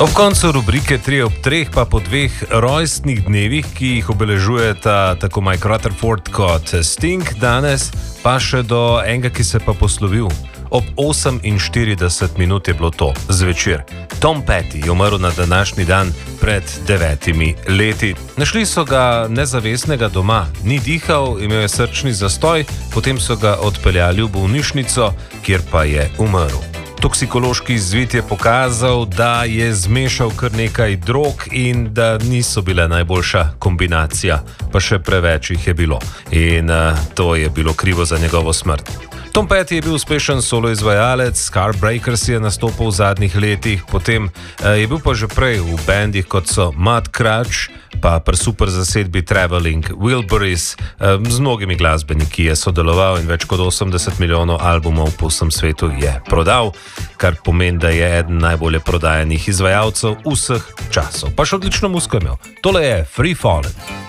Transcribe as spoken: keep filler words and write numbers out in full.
Ob koncu rubrike tri ob treh pa po dveh rojstnih dnevih, ki jih obeležujeta tako Mike Rutherford kot Sting, danes pa še do enega, ki se pa poslovil. Ob oseminštirideset minut je bilo to zvečer. Tom Petty je umrl na današnji dan pred devetimi leti. Našli so ga nezavestnega doma, ni dihal, imel je srčni zastoj, potem so ga odpeljali v bolnišnico, kjer pa je umrl. Toksikološki izvid je pokazal, da je zmešal kar nekaj drog in da niso bile najboljša kombinacija, pa še preveč jih je bilo. In uh, to je bilo krivo za njegovo smrt. Tom Petty je bil uspešen solo izvajalec, Scarbreakers je nastopil v zadnjih letih, potem uh, je bil pa že prej v bandih kot so Mudcrutch, pa pri super zasedbi Traveling Wilburys, uh, z mnogimi glasbeniki je sodeloval in več kot osemdeset milijonov albumov po vsem svetu je prodal, kar pomeni, da je eden najbolje prodajanih izvajalcev vseh časov. Pa še odlično muziko imel. Tole je Free Fallin'.